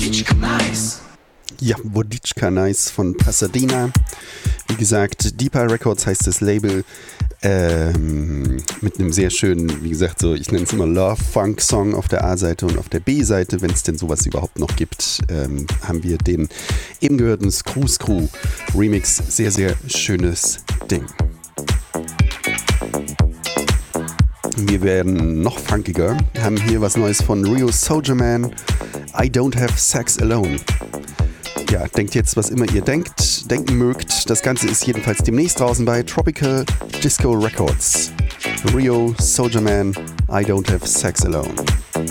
Ja, Woditschka Nice von Pasadena. Wie gesagt, Deeper Records heißt das Label. Mit einem sehr schönen, wie gesagt, so, ich nenne es immer Love-Funk-Song auf der A-Seite und auf der B-Seite, wenn es denn sowas überhaupt noch gibt, haben wir den eben gehörten Screw Remix. Sehr, sehr schönes Ding. Wir werden noch funkiger. Wir haben hier was Neues von Rio Soldier Man. I Don't Have Sex Alone. Ja, denkt jetzt, was immer ihr denken mögt. Das Ganze ist jedenfalls demnächst draußen bei Tropical Disco Records. Rio Soldier Man, I Don't Have Sex Alone.